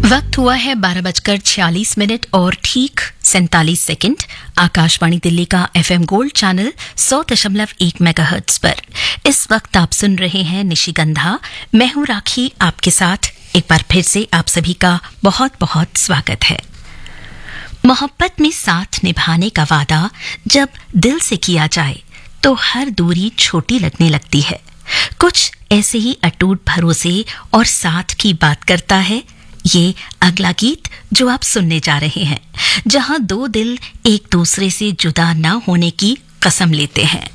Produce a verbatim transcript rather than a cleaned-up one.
वक्त हुआ है बारह बजकर छियालीस मिनट और ठीक सैंतालीस सेकंड। आकाशवाणी दिल्ली का एफएम गोल्ड चैनल सौ दशमलव एक मेगाहर्ट्ज पर इस वक्त आप सुन रहे हैं निशिगंधा। मैं हूं राखी, आपके साथ एक बार फिर से आप सभी का बहुत बहुत स्वागत है। मोहब्बत में साथ निभाने का वादा जब दिल से किया जाए तो हर दूरी छोटी लगने लगती है। कुछ ऐसे ही अटूट भरोसे और साथ की बात करता है ये अगला गीत जो आप सुनने जा रहे हैं, जहां दो दिल एक दूसरे से जुदा ना होने की कसम लेते हैं।